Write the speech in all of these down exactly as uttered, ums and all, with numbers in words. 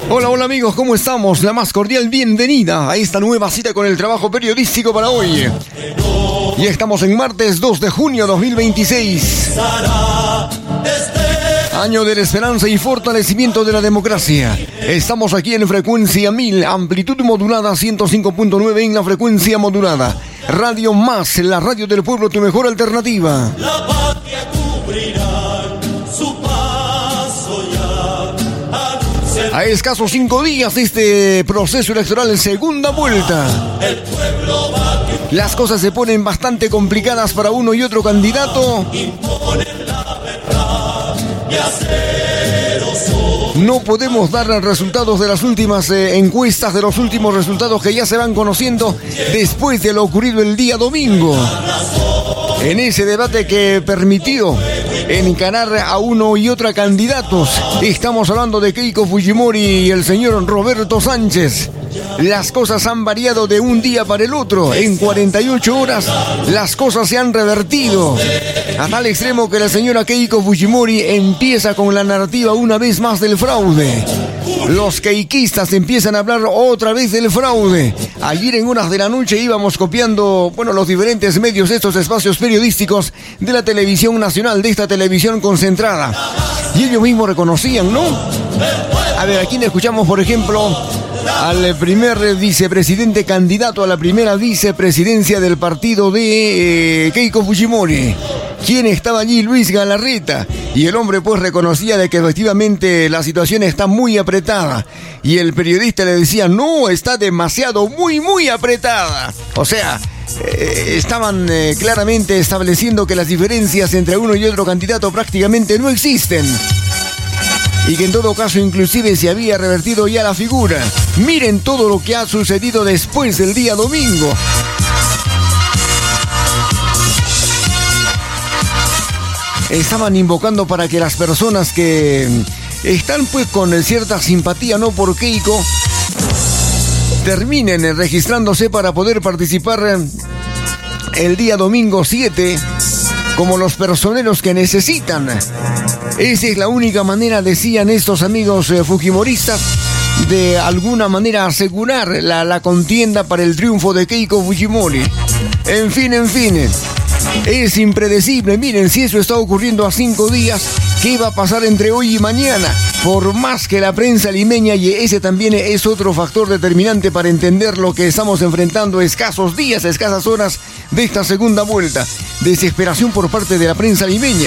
Hola, hola amigos, ¿cómo estamos? La más cordial bienvenida a esta nueva cita con el trabajo periodístico para hoy. Y estamos en martes dos de junio de dos mil veintiséis. Año de la esperanza y fortalecimiento de la democracia. Estamos aquí en frecuencia mil, amplitud modulada ciento cinco punto nueve en la frecuencia modulada. Radio Más, la radio del pueblo, tu mejor alternativa. La patria cubrirá su paso ya. A escasos cinco días de este proceso electoral en segunda vuelta. El pueblo va a Las cosas se ponen bastante complicadas para uno y otro candidato. imponer la verdad y hacer oso. No podemos dar resultados de las últimas eh, encuestas, de los últimos resultados que ya se van conociendo después de lo ocurrido el día domingo. En ese debate que permitió encarar a uno y otra candidatos. Estamos hablando de Keiko Fujimori y el señor Roberto Sánchez. Las cosas han variado de un día para el otro. En cuarenta y ocho horas las cosas se han revertido. A tal extremo que la señora Keiko Fujimori empieza con la narrativa una vez más del fraude. Los keikistas empiezan a hablar otra vez del fraude. Ayer en horas de la noche íbamos copiando, bueno, los diferentes medios, estos espacios periodísticos de la televisión nacional, de esta televisión concentrada. Y ellos mismos reconocían, ¿no? A ver, aquí escuchamos, por ejemplo, al primer vicepresidente candidato a la primera vicepresidencia del partido de eh, Keiko Fujimori. ¿Quién estaba allí? Luis Galarreta. Y el hombre pues reconocía de que efectivamente la situación está muy apretada. Y el periodista le decía, no, está demasiado, muy, muy apretada. O sea, eh, estaban eh, claramente estableciendo que las diferencias entre uno y otro candidato prácticamente no existen. Y que en todo caso inclusive se había revertido ya la figura. Miren todo lo que ha sucedido después del día domingo. Estaban invocando para que las personas que están pues con cierta simpatía, no por Keiko, terminen registrándose para poder participar el día domingo siete como los personeros que necesitan. Esa es la única manera, decían estos amigos eh, fujimoristas, de alguna manera asegurar la, la contienda para el triunfo de Keiko Fujimori. En fin, en fin, es impredecible. Miren, si eso está ocurriendo a cinco días, ¿qué va a pasar entre hoy y mañana? Por más que la prensa limeña, y ese también es otro factor determinante para entender lo que estamos enfrentando a escasos días, a escasas horas de esta segunda vuelta. Desesperación por parte de la prensa limeña.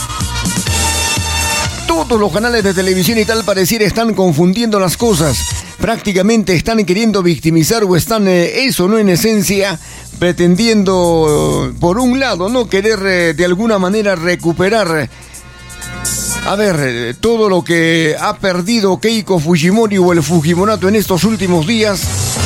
Todos los canales de televisión y tal pareciera están confundiendo las cosas. Prácticamente están queriendo victimizar o están, eh, eso, ¿no? En esencia, pretendiendo, eh, por un lado, no querer eh, de alguna manera recuperar, a ver, eh, todo lo que ha perdido Keiko Fujimori o el Fujimorato en estos últimos días.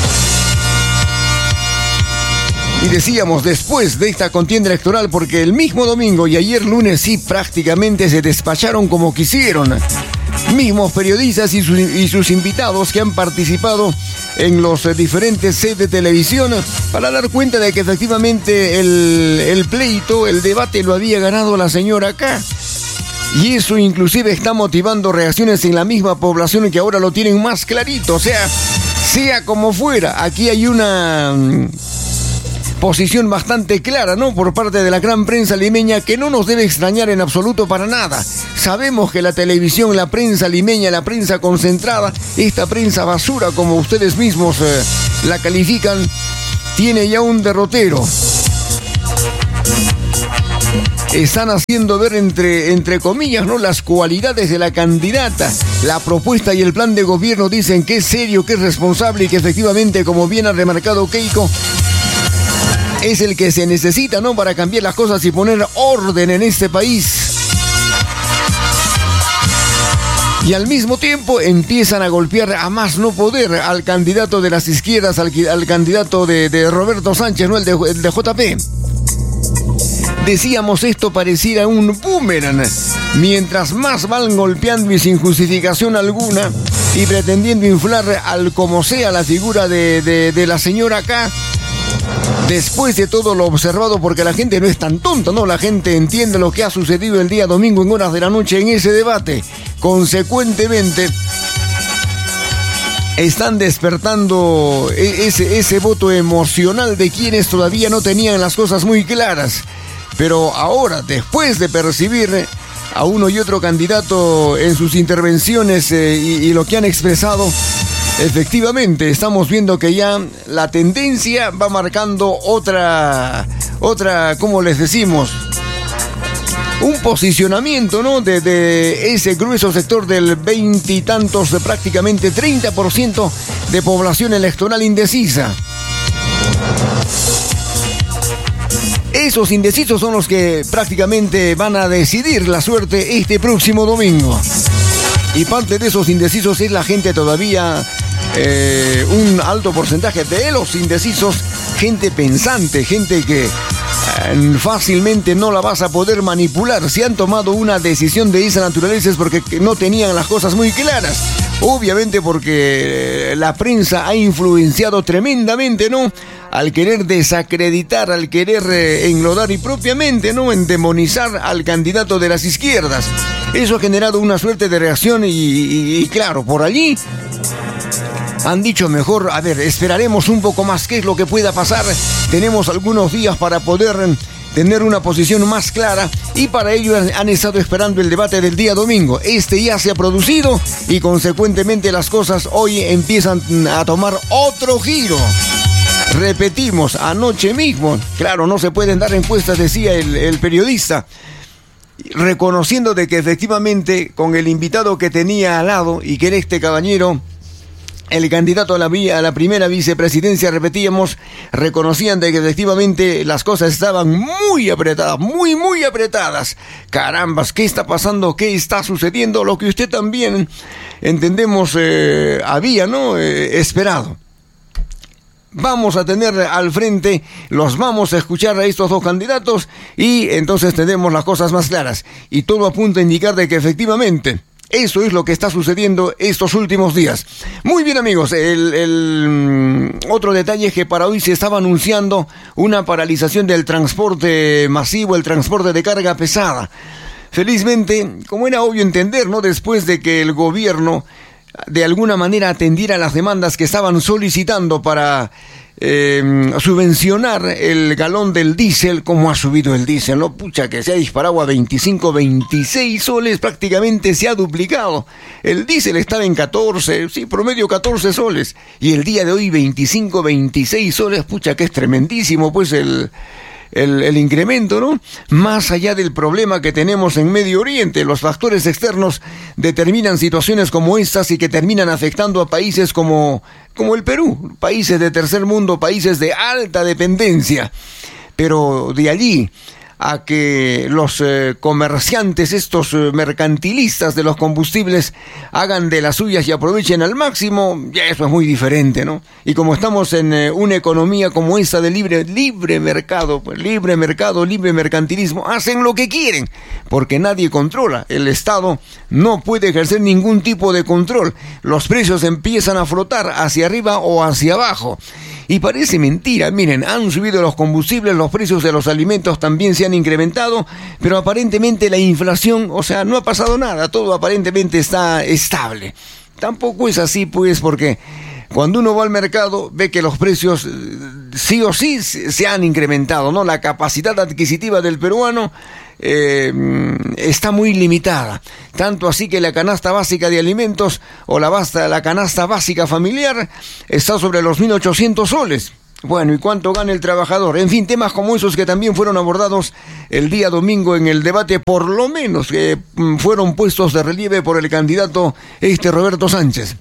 Y decíamos, después de esta contienda electoral, porque el mismo domingo y ayer lunes sí prácticamente se despacharon como quisieron. Mismos periodistas y, su, y sus invitados que han participado en los diferentes sets de televisión para dar cuenta de que efectivamente el, el pleito, el debate lo había ganado la señora K. Y eso inclusive está motivando reacciones en la misma población que ahora lo tienen más clarito. O sea, sea como fuera, aquí hay una posición bastante clara, ¿no? Por parte de la gran prensa limeña, que no nos debe extrañar en absoluto para nada. Sabemos que la televisión, la prensa limeña, la prensa concentrada, esta prensa basura, como ustedes mismos eh, la califican, tiene ya un derrotero. Están haciendo ver entre, entre comillas, ¿no?, las cualidades de la candidata. La propuesta y el plan de gobierno dicen que es serio, que es responsable y que efectivamente, como bien ha remarcado Keiko, es el que se necesita, ¿no?, para cambiar las cosas y poner orden en este país. Y al mismo tiempo empiezan a golpear a más no poder al candidato de las izquierdas, al, al candidato de, de Roberto Sánchez, ¿no?, el de, el de J P. Decíamos, esto pareciera un boomerang. Mientras más van golpeando y sin justificación alguna y pretendiendo inflar al como sea la figura de, de, de la señora K, después de todo lo observado, porque la gente no es tan tonta, ¿no? La gente entiende lo que ha sucedido el día domingo en horas de la noche en ese debate. Consecuentemente, están despertando ese, ese voto emocional de quienes todavía no tenían las cosas muy claras. Pero ahora, después de percibir a uno y otro candidato en sus intervenciones eh, y, y lo que han expresado, efectivamente estamos viendo que ya la tendencia va marcando otra, otra, ¿cómo les decimos? Un posicionamiento, ¿no? De, de ese grueso sector del veintitantos, de prácticamente treinta por ciento de población electoral indecisa. Esos indecisos son los que prácticamente van a decidir la suerte este próximo domingo. Y parte de esos indecisos es la gente todavía, eh, un alto porcentaje de los indecisos, gente pensante, gente que eh, fácilmente no la vas a poder manipular. Si han tomado una decisión de esa naturaleza es porque no tenían las cosas muy claras. Obviamente porque la prensa ha influenciado tremendamente, ¿no? Al querer desacreditar, al querer eh, enlodar y propiamente, ¿no? Endemonizar al candidato de las izquierdas. Eso ha generado una suerte de reacción y, y, y claro, por allí han dicho mejor, a ver, esperaremos un poco más qué es lo que pueda pasar. Tenemos algunos días para poder tener una posición más clara y para ello han, han estado esperando el debate del día domingo. Este ya se ha producido y consecuentemente las cosas hoy empiezan a tomar otro giro. Repetimos, anoche mismo, claro, no se pueden dar encuestas, decía el, el periodista, reconociendo de que efectivamente con el invitado que tenía al lado y que era este caballero, el candidato a la, a la primera vicepresidencia, repetíamos, reconocían de que efectivamente las cosas estaban muy apretadas, muy, muy apretadas. Carambas, ¿qué está pasando? ¿Qué está sucediendo? Lo que usted también, entendemos, eh, había, ¿no? Eh, esperado. Vamos a tener al frente, los vamos a escuchar a estos dos candidatos y entonces tenemos las cosas más claras. Y todo apunta a indicar de que efectivamente eso es lo que está sucediendo estos últimos días. Muy bien, amigos, el, el otro detalle es que para hoy se estaba anunciando una paralización del transporte masivo, el transporte de carga pesada. Felizmente, como era obvio entender, ¿no? Después de que el gobierno de alguna manera atendiera las demandas que estaban solicitando para eh, subvencionar el galón del diésel, como ha subido el diésel, ¿no? Pucha, que se ha disparado a veinticinco, veintiséis soles, prácticamente se ha duplicado. El diésel estaba en catorce, sí, promedio catorce soles, y el día de hoy veinticinco, veintiséis soles, pucha, que es tremendísimo, pues el... El, el incremento, ¿no? Más allá del problema que tenemos en Medio Oriente, los factores externos determinan situaciones como estas y que terminan afectando a países como, como el Perú, países de tercer mundo, países de alta dependencia. Pero de allí a que los eh, comerciantes, estos eh, mercantilistas de los combustibles, hagan de las suyas y aprovechen al máximo, ya eso es muy diferente, ¿no? Y como estamos en eh, una economía como esta de libre, libre mercado, pues libre mercado, libre mercantilismo, hacen lo que quieren, porque nadie controla. El Estado no puede ejercer ningún tipo de control. Los precios empiezan a flotar hacia arriba o hacia abajo. Y parece mentira, miren, han subido los combustibles, los precios de los alimentos también se han incrementado, pero aparentemente la inflación, o sea, no ha pasado nada, todo aparentemente está estable. Tampoco es así, pues, porque cuando uno va al mercado ve que los precios sí o sí se han incrementado, ¿no? La capacidad adquisitiva del peruano eh, está muy limitada, tanto así que la canasta básica de alimentos o la, basta, la canasta básica familiar está sobre los mil ochocientos soles. Bueno, ¿y cuánto gana el trabajador? En fin, temas como esos que también fueron abordados el día domingo en el debate, por lo menos que fueron puestos de relieve por el candidato este Roberto Sánchez.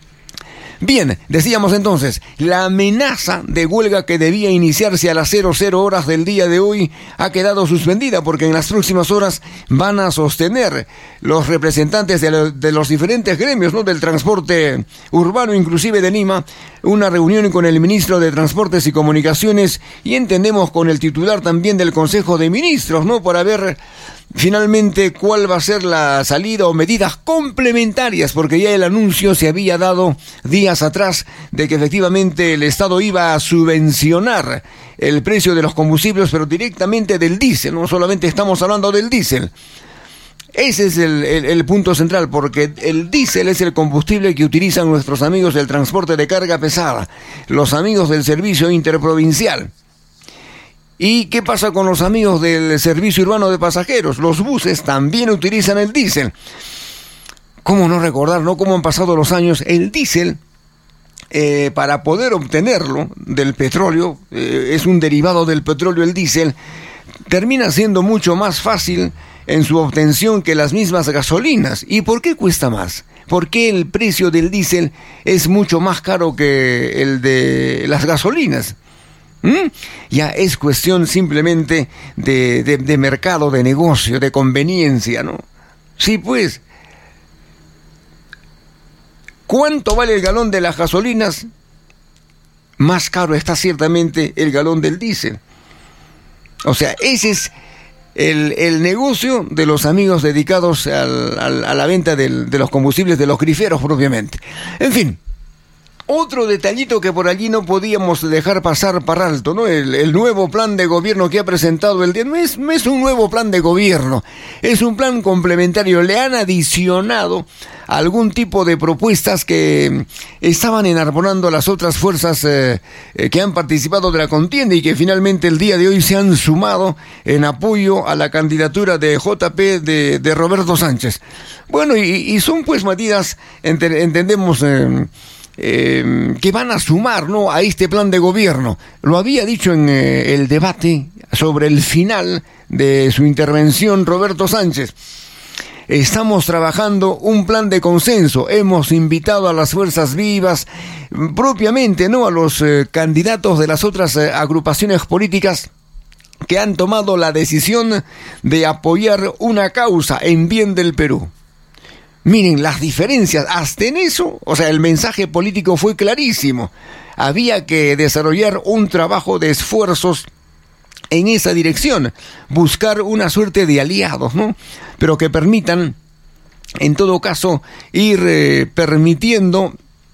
Bien, decíamos entonces, la amenaza de huelga que debía iniciarse a las cero cero horas del día de hoy ha quedado suspendida porque en las próximas horas van a sostener los representantes de, lo, de los diferentes gremios, ¿no? Del transporte urbano, inclusive de Lima, una reunión con el ministro de Transportes y Comunicaciones y entendemos con el titular también del Consejo de Ministros, ¿no? Para ver finalmente cuál va a ser la salida o medidas complementarias, porque ya el anuncio se había dado días atrás de que efectivamente el Estado iba a subvencionar el precio de los combustibles, pero directamente del diésel, no solamente estamos hablando del diésel. Ese es el, el, el punto central, porque el diésel es el combustible que utilizan nuestros amigos del transporte de carga pesada, los amigos del servicio interprovincial. ¿Y qué pasa con los amigos del servicio urbano de pasajeros? Los buses también utilizan el diésel. ¿Cómo no recordar, no? Cómo han pasado los años. El diésel, eh, para poder obtenerlo del petróleo, eh, es un derivado del petróleo, el diésel, termina siendo mucho más fácil en su obtención que las mismas gasolinas. ¿Y por qué cuesta más? ¿Por qué el precio del diésel es mucho más caro que el de las gasolinas? ¿Mm? Ya es cuestión simplemente de, de, de mercado, de negocio, de conveniencia, ¿no? Sí, pues. ¿Cuánto vale el galón de las gasolinas? Más caro está ciertamente el galón del diésel. O sea, ese es el, el negocio de los amigos dedicados al, al, a la venta del, de los combustibles, de los griferos propiamente. En fin. Otro detallito que por allí no podíamos dejar pasar para alto, ¿no? El, el nuevo plan de gobierno que ha presentado el día. No es, no es un nuevo plan de gobierno, es un plan complementario. Le han adicionado algún tipo de propuestas que estaban enarbolando las otras fuerzas eh, eh, que han participado de la contienda y que finalmente el día de hoy se han sumado en apoyo a la candidatura de J P de, de Roberto Sánchez. Bueno, y, y son pues medidas, ent- entendemos... Eh, Eh, que van a sumar, ¿no?, a este plan de gobierno. Lo había dicho en eh, el debate sobre el final de su intervención Roberto Sánchez. Estamos trabajando un plan de consenso. Hemos invitado a las fuerzas vivas, propiamente, ¿no?, a los eh, candidatos de las otras eh, agrupaciones políticas que han tomado la decisión de apoyar una causa en bien del Perú. Miren las diferencias, hasta en eso, o sea, el mensaje político fue clarísimo. Había que desarrollar un trabajo de esfuerzos en esa dirección, buscar una suerte de aliados, ¿no?, pero que permitan, en todo caso, ir eh, permitiendo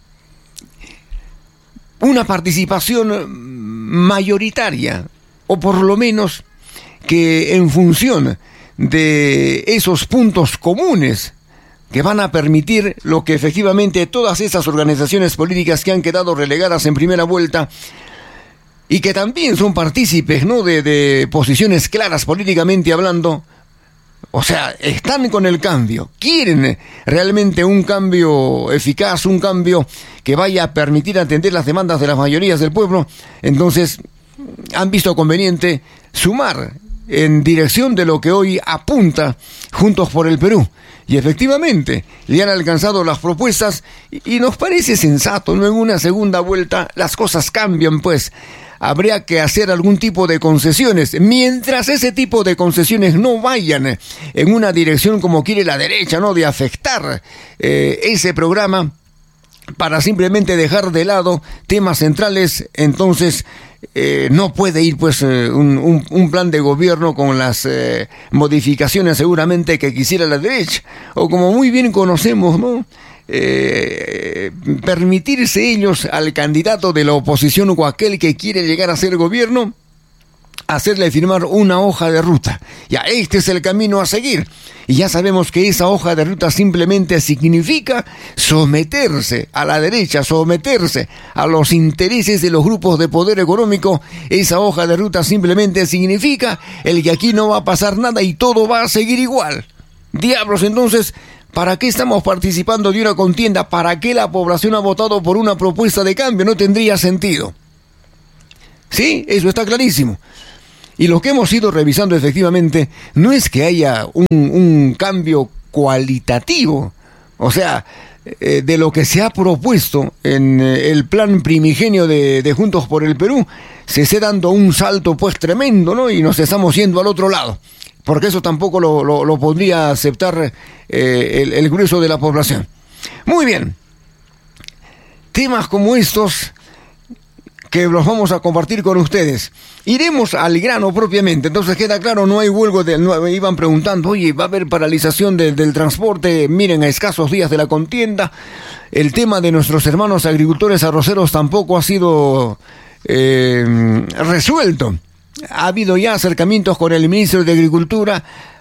una participación mayoritaria, o por lo menos que en función de esos puntos comunes que van a permitir lo que efectivamente todas esas organizaciones políticas que han quedado relegadas en primera vuelta y que también son partícipes, ¿no?, de, de posiciones claras políticamente hablando, o sea, están con el cambio, quieren realmente un cambio eficaz, un cambio que vaya a permitir atender las demandas de las mayorías del pueblo. Entonces han visto conveniente sumar en dirección de lo que hoy apunta Juntos por el Perú. Y efectivamente, le han alcanzado las propuestas y, y nos parece sensato, ¿no? En una segunda vuelta las cosas cambian, pues. Habría que hacer algún tipo de concesiones. Mientras ese tipo de concesiones no vayan en una dirección como quiere la derecha, ¿no?, de afectar eh, ese programa para simplemente dejar de lado temas centrales, entonces eh, no puede ir pues eh, un, un, un plan de gobierno con las eh, modificaciones seguramente que quisiera la derecha, o como muy bien conocemos, ¿no?, eh, permitirse ellos al candidato de la oposición o aquel que quiere llegar a ser gobierno, hacerle firmar una hoja de ruta. Ya, este es el camino a seguir. Y ya sabemos que esa hoja de ruta simplemente significa someterse a la derecha, someterse a los intereses de los grupos de poder económico. Esa hoja de ruta simplemente significa el que aquí no va a pasar nada y todo va a seguir igual. Diablos, entonces, ¿para qué estamos participando de una contienda? ¿Para qué la población ha votado por una propuesta de cambio? No tendría sentido. Sí, eso está clarísimo. Y lo que hemos ido revisando efectivamente no es que haya un, un cambio cualitativo, o sea, eh, de lo que se ha propuesto en eh, el plan primigenio de, de Juntos por el Perú, se esté dando un salto pues tremendo, ¿no? Y nos estamos yendo al otro lado, porque eso tampoco lo, lo, lo podría aceptar eh, el, el grueso de la población. Muy bien, temas como estos que los vamos a compartir con ustedes. Iremos al grano propiamente. Entonces queda claro, no hay huelga de, no, iban preguntando, oye, va a haber paralización de, del transporte, miren, a escasos días de la contienda. El tema de nuestros hermanos agricultores arroceros tampoco ha sido eh, resuelto. Ha habido ya acercamientos con el ministro de Agricultura,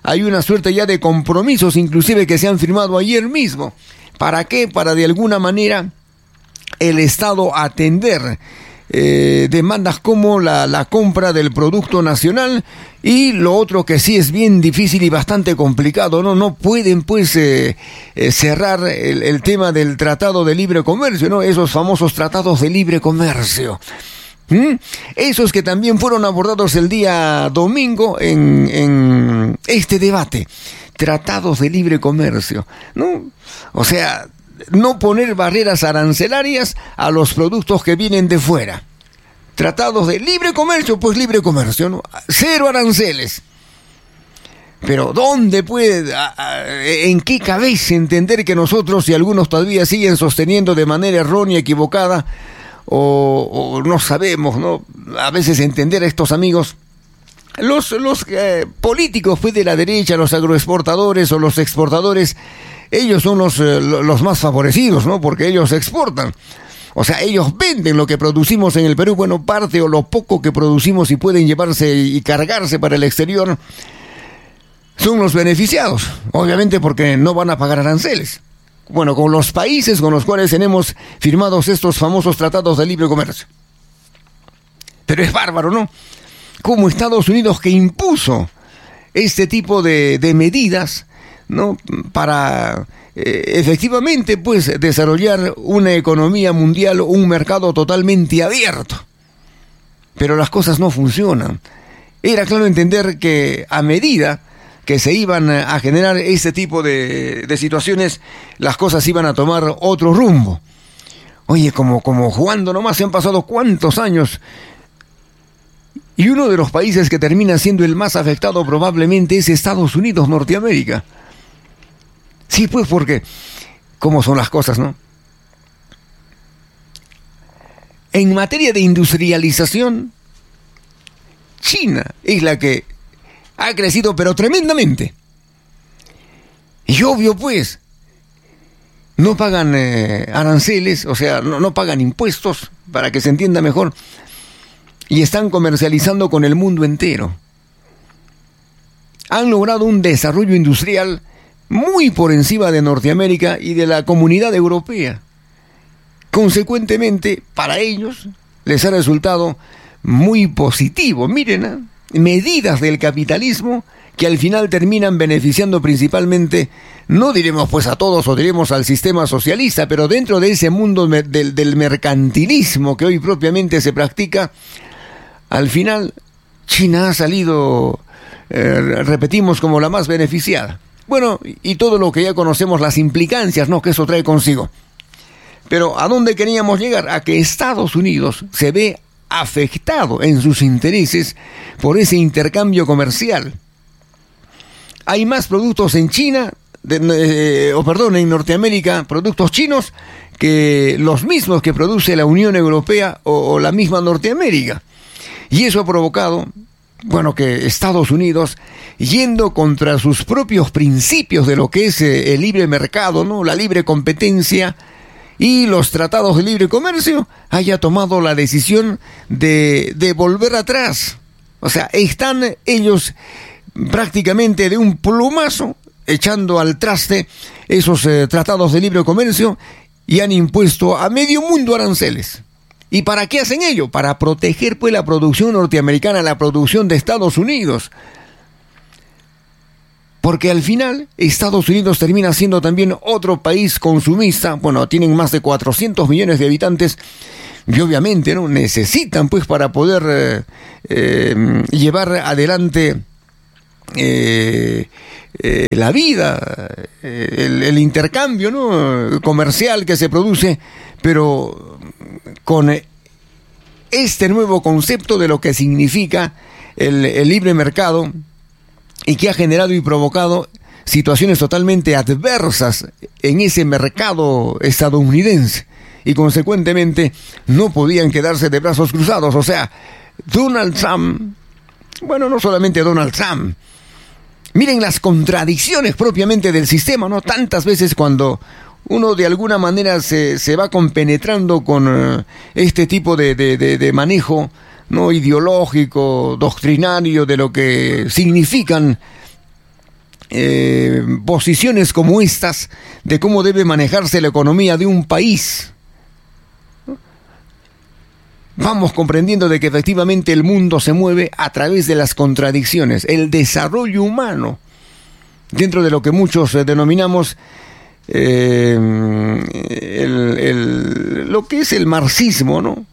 hay una suerte ya de compromisos, inclusive que se han firmado ayer mismo. ¿Para qué? Para de alguna manera el Estado atender eh, demandas como la, la compra del producto nacional, y lo otro que sí es bien difícil y bastante complicado, no, no pueden pues eh, eh, cerrar el, el tema del Tratado de Libre Comercio, ¿no? Esos famosos tratados de libre comercio. ¿Mm? Esos que también fueron abordados el día domingo en, en este debate. Tratados de libre comercio, ¿no? O sea, no poner barreras arancelarias a los productos que vienen de fuera. Tratados de libre comercio, pues libre comercio, ¿no? Cero aranceles. Pero ¿dónde puede, a, a, en qué cabeza entender que nosotros, y algunos todavía siguen sosteniendo de manera errónea, equivocada, o, o no sabemos, ¿no? A veces entender a estos amigos, los, los eh, políticos pues de la derecha, los agroexportadores o los exportadores, ellos son los, eh, los más favorecidos, ¿no? Porque ellos exportan. O sea, ellos venden lo que producimos en el Perú, bueno, parte o lo poco que producimos y pueden llevarse y cargarse para el exterior, son los beneficiados, obviamente porque no van a pagar aranceles. Bueno, con los países con los cuales tenemos firmados estos famosos tratados de libre comercio. Pero es bárbaro, ¿no? Como Estados Unidos, que impuso este tipo de, de medidas, ¿no? Para eh, efectivamente pues desarrollar una economía mundial, un mercado totalmente abierto. Pero las cosas no funcionan. Era claro entender que a medida que se iban a generar este tipo de, de situaciones, las cosas iban a tomar otro rumbo. Oye, como, como jugando nomás, se han pasado cuántos años. Y uno de los países que termina siendo el más afectado probablemente es Estados Unidos, Norteamérica. Sí, pues porque, ¿cómo son las cosas, no? En materia de industrialización, China es la que ha crecido pero tremendamente. Y obvio pues, no pagan eh, aranceles, o sea, no, no pagan impuestos, para que se entienda mejor. Y están comercializando con el mundo entero. Han logrado un desarrollo industrial muy por encima de Norteamérica y de la comunidad europea. Consecuentemente, para ellos les ha resultado muy positivo. Miren, ¿eh? medidas del capitalismo que al final terminan beneficiando principalmente, no diremos pues a todos o diremos al sistema socialista, pero dentro de ese mundo del, del mercantilismo que hoy propiamente se practica, al final China ha salido, eh, repetimos, como la más beneficiada. Bueno, y todo lo que ya conocemos, las implicancias, ¿no?, que eso trae consigo. Pero ¿a dónde queríamos llegar? A que Estados Unidos se ve afectado en sus intereses por ese intercambio comercial. Hay más productos en China, de, eh, o perdón, en Norteamérica, productos chinos, que los mismos que produce la Unión Europea o, o la misma Norteamérica. Y eso ha provocado, bueno, que Estados Unidos, yendo contra sus propios principios de lo que es eh, el libre mercado, ¿no?, la libre competencia y los tratados de libre comercio, haya tomado la decisión de, de volver atrás. O sea, están ellos prácticamente de un plumazo echando al traste esos eh, tratados de libre comercio y han impuesto a medio mundo aranceles. ¿Y para qué hacen ello? Para proteger pues la producción norteamericana, la producción de Estados Unidos. Porque al final Estados Unidos termina siendo también otro país consumista. Bueno, tienen más de cuatrocientos millones de habitantes y obviamente no necesitan pues para poder eh, eh, llevar adelante eh, eh, la vida, eh, el, el intercambio, ¿no?, comercial que se produce, pero con este nuevo concepto de lo que significa el, el libre mercado, y que ha generado y provocado situaciones totalmente adversas en ese mercado estadounidense, y consecuentemente no podían quedarse de brazos cruzados. O sea, Donald Trump, bueno, no solamente Donald Trump, miren las contradicciones propiamente del sistema, ¿no? Tantas veces cuando uno de alguna manera se, se va compenetrando con uh, este tipo de, de, de, de manejo, ¿no?, ideológico, doctrinario, de lo que significan eh, posiciones como estas de cómo debe manejarse la economía de un país. Vamos comprendiendo de que efectivamente el mundo se mueve a través de las contradicciones, el desarrollo humano, dentro de lo que muchos eh, denominamos eh, el, el, lo que es el marxismo, ¿no?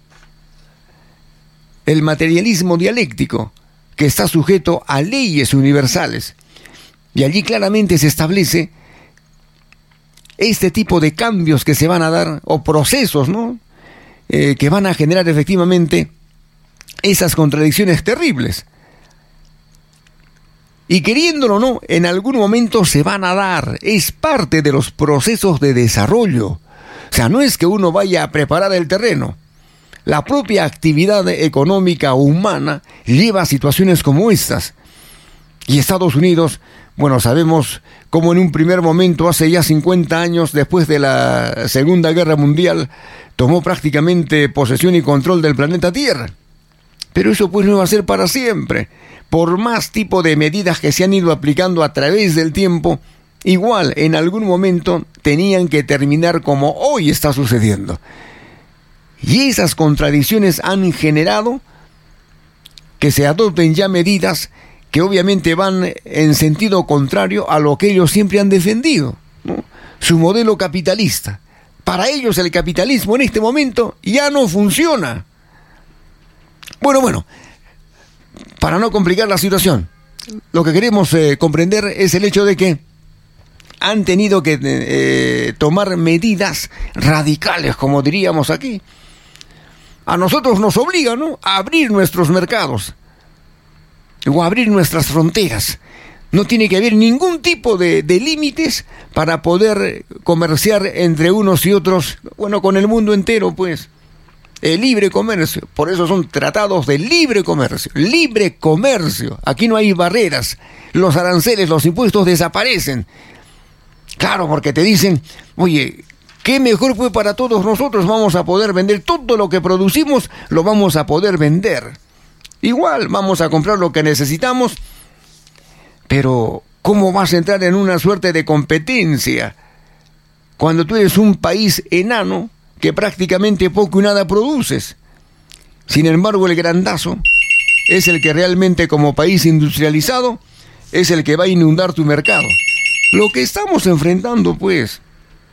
El materialismo dialéctico, que está sujeto a leyes universales. Y allí claramente se establece este tipo de cambios que se van a dar, o procesos, ¿no? Eh, que van a generar efectivamente esas contradicciones terribles. Y queriéndolo o no, en algún momento se van a dar. Es parte de los procesos de desarrollo. O sea, no es que uno vaya a preparar el terreno. La propia actividad económica humana lleva a situaciones como estas. Y Estados Unidos, bueno, sabemos cómo en un primer momento, hace ya cincuenta años, después de la Segunda Guerra Mundial, tomó prácticamente posesión y control del planeta Tierra. Pero eso pues no va a ser para siempre. Por más tipo de medidas que se han ido aplicando a través del tiempo, igual en algún momento tenían que terminar como hoy está sucediendo. Y esas contradicciones han generado que se adopten ya medidas que obviamente van en sentido contrario a lo que ellos siempre han defendido, ¿no? Su modelo capitalista. Para ellos el capitalismo en este momento ya no funciona. Bueno, bueno, para no complicar la situación, lo que queremos eh, comprender es el hecho de que han tenido que eh, tomar medidas radicales, como diríamos aquí. A nosotros nos obliga, ¿no?, a abrir nuestros mercados o a abrir nuestras fronteras. No tiene que haber ningún tipo de, de límites para poder comerciar entre unos y otros, bueno, con el mundo entero, pues. El libre comercio, por eso son tratados de libre comercio, libre comercio. Aquí no hay barreras, los aranceles, los impuestos desaparecen. Claro, porque te dicen, oye, ¿qué mejor fue para todos nosotros? Vamos a poder vender todo lo que producimos, lo vamos a poder vender. Igual, vamos a comprar lo que necesitamos, pero ¿cómo vas a entrar en una suerte de competencia cuando tú eres un país enano que prácticamente poco y nada produces? Sin embargo, el grandazo es el que realmente, como país industrializado, es el que va a inundar tu mercado. Lo que estamos enfrentando, pues.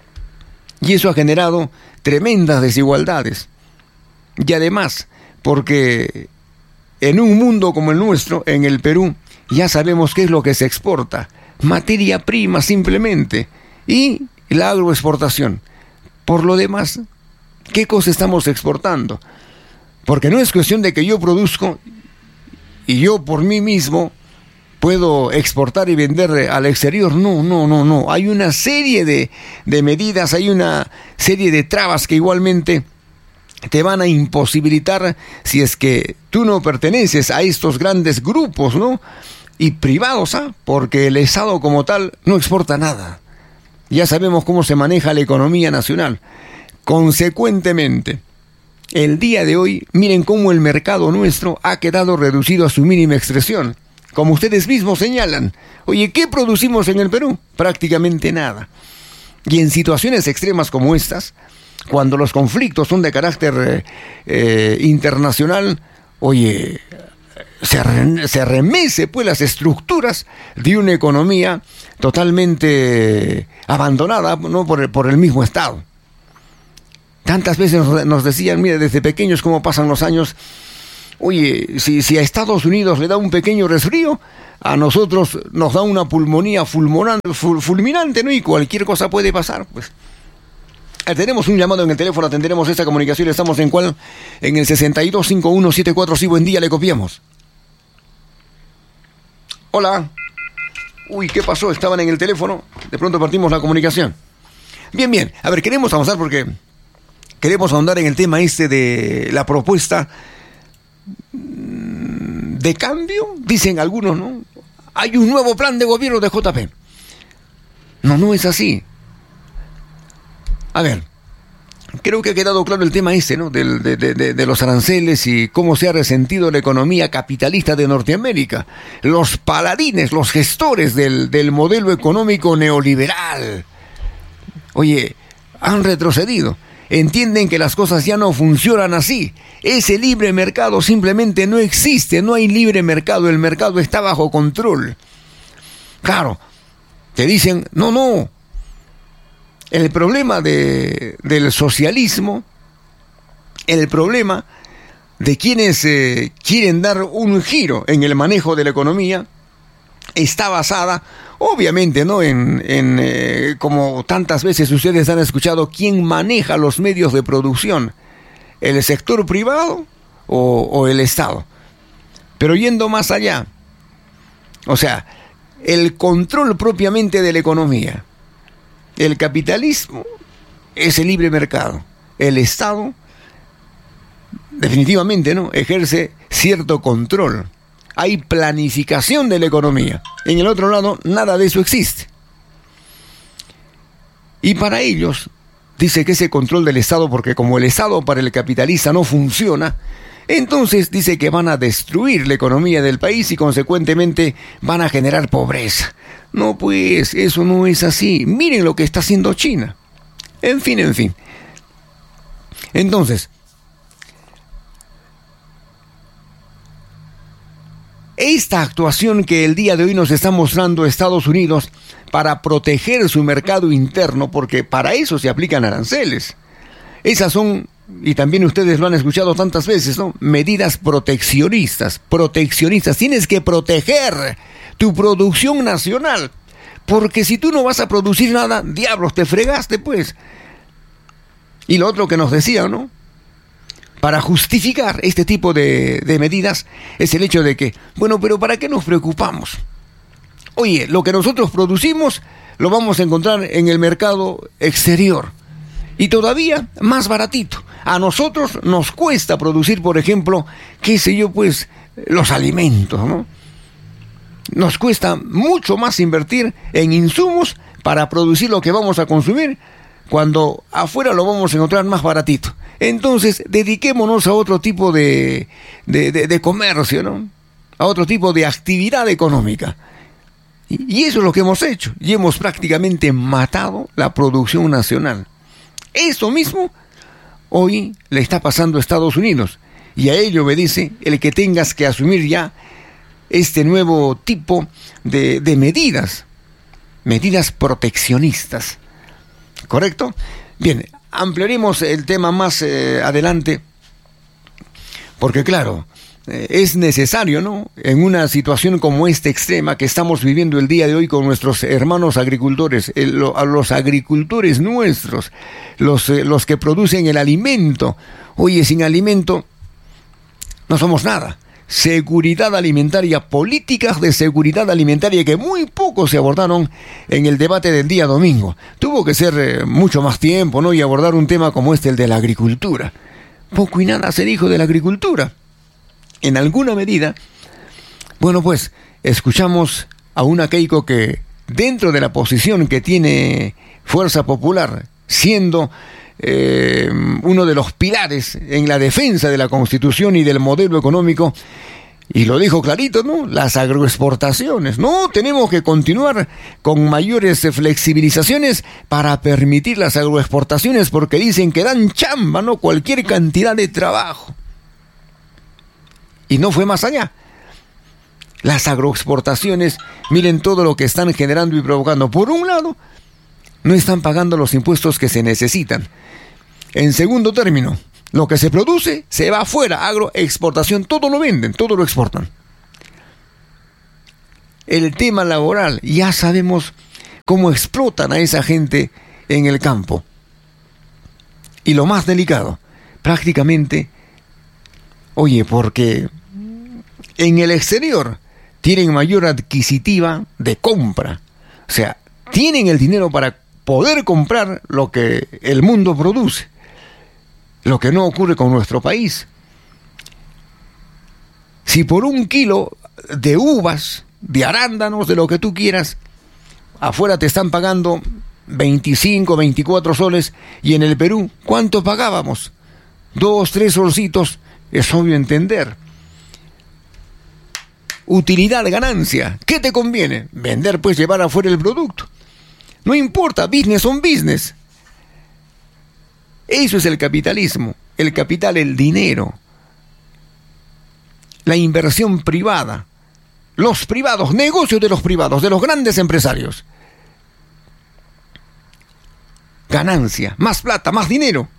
Y eso ha generado tremendas desigualdades. Y además, porque en un mundo como el nuestro, en el Perú, ya sabemos qué es lo que se exporta. Materia prima, simplemente. Y la agroexportación. Por lo demás, ¿qué cosa estamos exportando? Porque no es cuestión de que yo produzco y yo por mí mismo puedo exportar y vender al exterior. No, no, no, no. Hay una serie de, de medidas, hay una serie de trabas que igualmente te van a imposibilitar si es que tú no perteneces a estos grandes grupos, ¿no? Y privados, ¿ah? Porque el Estado como tal no exporta nada. Ya sabemos cómo se maneja la economía nacional. Consecuentemente, el día de hoy, miren cómo el mercado nuestro ha quedado reducido a su mínima expresión. Como ustedes mismos señalan, oye, ¿qué producimos en el Perú? Prácticamente nada. Y en situaciones extremas como estas, cuando los conflictos son de carácter eh, eh, internacional, oye, se, re, se remece pues las estructuras de una economía totalmente abandonada, ¿no?, por el, por el mismo Estado. Tantas veces nos, nos decían, mire, desde pequeños cómo pasan los años. Oye, si, si a Estados Unidos le da un pequeño resfrío, a nosotros nos da una pulmonía fulminante, fulminante, ¿no? Y cualquier cosa puede pasar, pues. Eh, tenemos un llamado en el teléfono, atenderemos esta comunicación. Estamos en cuál, en el sesenta y dos cincuenta y uno setenta y cuatro. Sí, buen día, le copiamos. Hola. Uy, ¿qué pasó? Estaban en el teléfono. De pronto partimos la comunicación. Bien, bien. A ver, queremos avanzar porque queremos ahondar en el tema este de la propuesta de cambio, dicen algunos, ¿no? Hay un nuevo plan de gobierno de J P. No, no es así. A ver, creo que ha quedado claro el tema este, ¿no? Del, de, de, de los aranceles y cómo se ha resentido la economía capitalista de Norteamérica. Los paladines, los gestores del, del modelo económico neoliberal. Oye, han retrocedido. Entienden que las cosas ya no funcionan así. Ese libre mercado simplemente no existe. No hay libre mercado. El mercado está bajo control. Claro, te dicen, no, no. El problema de, del socialismo, el problema de quienes eh, quieren dar un giro en el manejo de la economía, está basada, obviamente, ¿no? En, en eh, como tantas veces ustedes han escuchado, ¿quién maneja los medios de producción? ¿El sector privado o, o el Estado? Pero yendo más allá, o sea, el control propiamente de la economía. El capitalismo es el libre mercado. El Estado, definitivamente, ¿no? Ejerce cierto control. Hay planificación de la economía. En el otro lado, nada de eso existe. Y para ellos, dice que ese control del Estado, porque como el Estado para el capitalista no funciona, entonces dice que van a destruir la economía del país y consecuentemente van a generar pobreza. No, pues, eso no es así. Miren lo que está haciendo China. En fin, en fin. Entonces, esta actuación que el día de hoy nos está mostrando Estados Unidos para proteger su mercado interno, porque para eso se aplican aranceles. Esas son, y también ustedes lo han escuchado tantas veces, ¿no? Medidas proteccionistas. Proteccionistas. Tienes que proteger tu producción nacional. Porque si tú no vas a producir nada, diablos, te fregaste, pues. Y lo otro que nos decía, ¿no? Para justificar este tipo de, de medidas es el hecho de que, bueno, pero ¿para qué nos preocupamos? Oye, lo que nosotros producimos lo vamos a encontrar en el mercado exterior. Y todavía más baratito. A nosotros nos cuesta producir, por ejemplo, qué sé yo, pues, los alimentos, ¿no? Nos cuesta mucho más invertir en insumos para producir lo que vamos a consumir, cuando afuera lo vamos a encontrar más baratito. Entonces, dediquémonos a otro tipo de, de, de, de comercio, ¿no? A otro tipo de actividad económica. Y, y eso es lo que hemos hecho. Y hemos prácticamente matado la producción nacional. Eso mismo hoy le está pasando a Estados Unidos. Y a ello obedece el que tengas que asumir ya este nuevo tipo de, de medidas, medidas proteccionistas, ¿correcto? Bien, ampliaremos el tema más eh, adelante, porque claro, eh, es necesario, ¿no? En una situación como esta extrema que estamos viviendo el día de hoy con nuestros hermanos agricultores, el, lo, a los agricultores nuestros, los, eh, los que producen el alimento. Oye, sin alimento no somos nada. Seguridad alimentaria, políticas de seguridad alimentaria que muy poco se abordaron en el debate del día domingo. Tuvo que ser eh, mucho más tiempo, ¿no? Y abordar un tema como este, el de la agricultura. Poco y nada se dijo de la agricultura. En alguna medida, bueno, pues, escuchamos a una Keiko que, dentro de la posición que tiene Fuerza Popular, siendo Eh, uno de los pilares en la defensa de la Constitución y del modelo económico, y lo dijo clarito, ¿no? Las agroexportaciones. No, tenemos que continuar con mayores flexibilizaciones para permitir las agroexportaciones, porque dicen que dan chamba, ¿no? Cualquier cantidad de trabajo. Y no fue más allá. Las agroexportaciones, miren todo lo que están generando y provocando. Por un lado, no están pagando los impuestos que se necesitan. En segundo término, lo que se produce se va afuera, agroexportación, todo lo venden, todo lo exportan. El tema laboral, ya sabemos cómo explotan a esa gente en el campo. Y lo más delicado, prácticamente, oye, porque en el exterior tienen mayor adquisitiva de compra. O sea, tienen el dinero para poder comprar lo que el mundo produce, lo que no ocurre con nuestro país. Si por un kilo de uvas, de arándanos, de lo que tú quieras, afuera te están pagando veinticinco, veinticuatro soles, y en el Perú, ¿cuánto pagábamos? Dos, tres solcitos, es obvio entender. Utilidad, ganancia, ¿qué te conviene? Vender, pues llevar afuera el producto. No importa, business on business. Eso es el capitalismo, el capital, el dinero, la inversión privada, los privados, negocios de los privados, de los grandes empresarios. Ganancia, más plata, más dinero.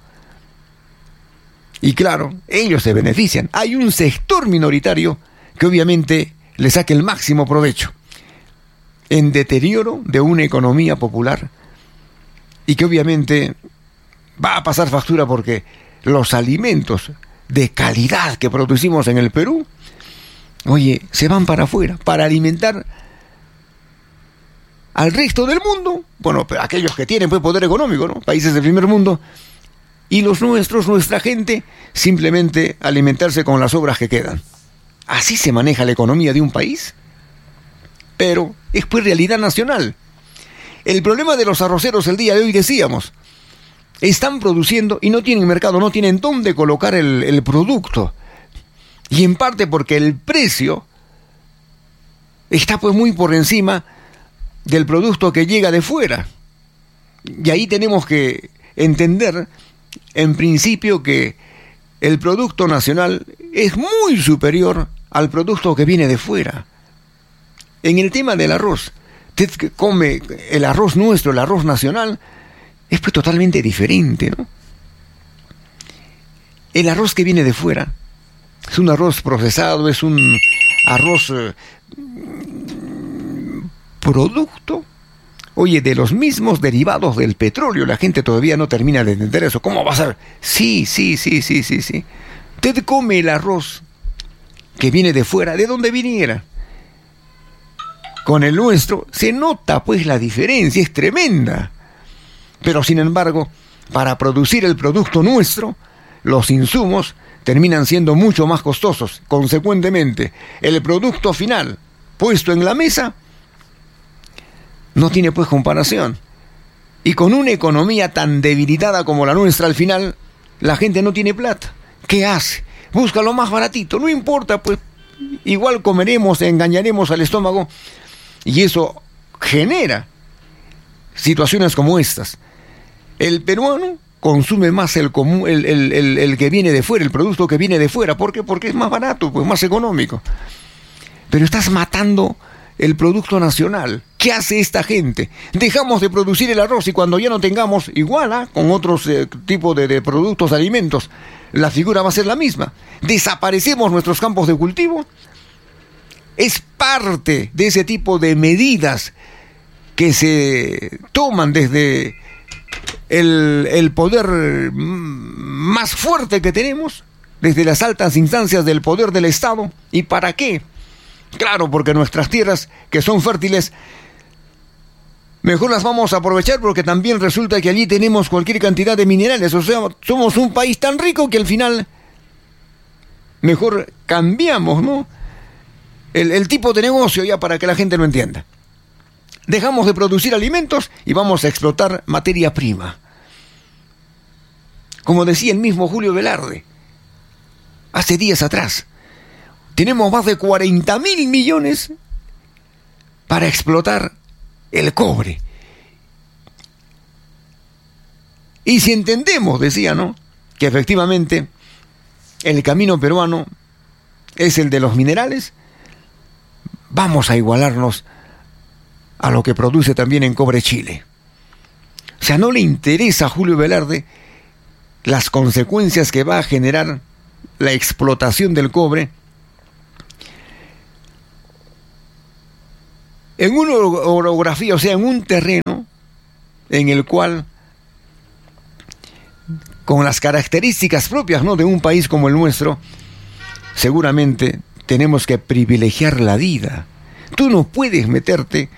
Y claro, ellos se benefician. Hay un sector minoritario que obviamente le saque el máximo provecho en deterioro de una economía popular y que obviamente va a pasar factura porque los alimentos de calidad que producimos en el Perú, oye, se van para afuera para alimentar al resto del mundo. Bueno, pero aquellos que tienen pues poder económico, ¿no? Países del primer mundo. Y los nuestros, nuestra gente, simplemente alimentarse con las sobras que quedan. ¿Así se maneja la economía de un país? Pero es pues realidad nacional. El problema de los arroceros el día de hoy, decíamos, están produciendo y no tienen mercado, no tienen dónde colocar el, el producto. Y en parte porque el precio está pues muy por encima del producto que llega de fuera. Y ahí tenemos que entender, en principio, que el producto nacional es muy superior al producto que viene de fuera. En el tema del arroz, usted que come el arroz nuestro, el arroz nacional, es pues totalmente diferente, ¿no? El arroz que viene de fuera es un arroz procesado, es un arroz eh, producto, oye, de los mismos derivados del petróleo. La gente todavía no termina de entender eso. ¿Cómo va a ser? Sí, sí, sí, sí, sí, sí. Usted come el arroz que viene de fuera, de donde viniera. Con el nuestro se nota pues la diferencia, es tremenda. Pero sin embargo, para producir el producto nuestro, los insumos terminan siendo mucho más costosos. Consecuentemente, el producto final puesto en la mesa no tiene pues comparación. Y con una economía tan debilitada como la nuestra, al final, la gente no tiene plata. ¿Qué hace? Busca lo más baratito, no importa, pues igual comeremos, engañaremos al estómago. Y eso genera situaciones como estas. El peruano consume más el, común, el, el, el, el que viene de fuera, el producto que viene de fuera. ¿Por qué? Porque es más barato, pues más económico. Pero estás matando el producto nacional. ¿Qué hace esta gente? Dejamos de producir el arroz y cuando ya no tengamos, igual, ¿eh? con otros eh, tipos de, de productos, de alimentos, la figura va a ser la misma. Desaparecemos nuestros campos de cultivo. Es parte de ese tipo de medidas que se toman desde el, el poder más fuerte que tenemos, desde las altas instancias del poder del Estado. ¿Y para qué? Claro, porque nuestras tierras, que son fértiles, mejor las vamos a aprovechar porque también resulta que allí tenemos cualquier cantidad de minerales. O sea, somos un país tan rico que al final mejor cambiamos, ¿no? El, el tipo de negocio ya para que la gente lo entienda. Dejamos de producir alimentos y vamos a explotar materia prima. Como decía el mismo Julio Velarde, hace días atrás, tenemos más de cuarenta mil millones para explotar el cobre. Y si entendemos, decía, ¿no?, que efectivamente el camino peruano es el de los minerales, vamos a igualarnos a lo que produce también en cobre Chile. O sea, no le interesa a Julio Velarde las consecuencias que va a generar la explotación del cobre en una orografía, o sea, en un terreno en el cual, con las características propias, ¿no?, de un país como el nuestro, seguramente tenemos que privilegiar la vida. Tú no puedes meterte